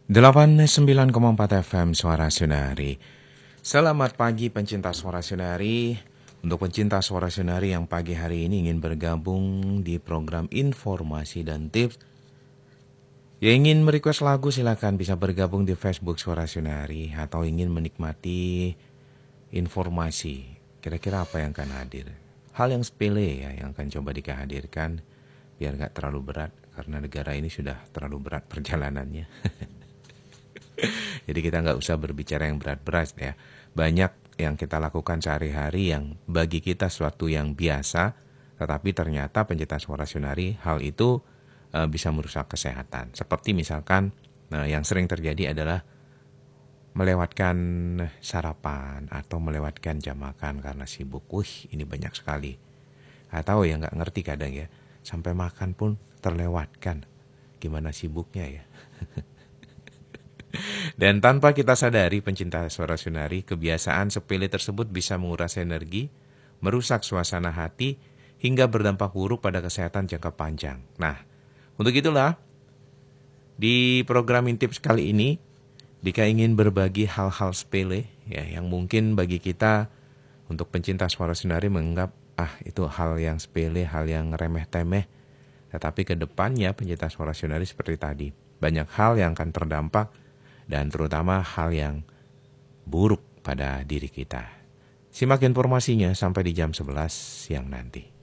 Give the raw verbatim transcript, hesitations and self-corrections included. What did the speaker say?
delapan puluh sembilan koma empat F M Suara Sunari. Selamat pagi pencinta Suara Sunari. Untuk pencinta Suara Sunari yang pagi hari ini ingin bergabung di program informasi dan tips, yang ingin merequest lagu silakan bisa bergabung di Facebook Suara Sunari. Atau ingin menikmati informasi, kira-kira apa yang akan hadir, hal yang sepele ya yang akan coba dikehadirkan biar gak terlalu berat, karena negara ini sudah terlalu berat perjalanannya. Jadi kita nggak usah berbicara yang berat-berat ya. Banyak yang kita lakukan sehari-hari yang bagi kita suatu yang biasa, tetapi ternyata pencinta Suara Sunari hal itu e, bisa merusak kesehatan. Seperti misalkan e, yang sering terjadi adalah melewatkan sarapan atau melewatkan jam makan karena sibuk. Wih, ini banyak sekali. Atau ya nggak ngerti kadang ya, sampai makan pun terlewatkan. Gimana sibuknya ya. Dan tanpa kita sadari pencinta Suara Sunari, kebiasaan sepele tersebut bisa menguras energi, merusak suasana hati, hingga berdampak buruk pada kesehatan jangka panjang. Nah, untuk itulah di program Intips kali ini, Dika ingin berbagi hal-hal sepele ya, yang mungkin bagi kita untuk pencinta Suara Sunari menganggap ah itu hal yang sepele, hal yang remeh-temeh. Tetapi ke depannya pencinta Suara Sunari seperti tadi, banyak hal yang akan terdampak dan terutama hal yang buruk pada diri kita. Simak informasinya sampai di jam sebelas siang nanti.